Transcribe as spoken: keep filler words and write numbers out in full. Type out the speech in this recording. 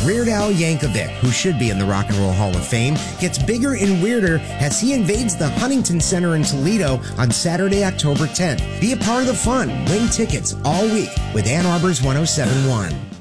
Weird Al Yankovic, who should be in the Rock and Roll Hall of Fame, gets bigger and weirder as he invades the Huntington Center in Toledo on Saturday, October tenth. Be a part of the fun. Win tickets all week with Ann Arbor's one oh seven point one.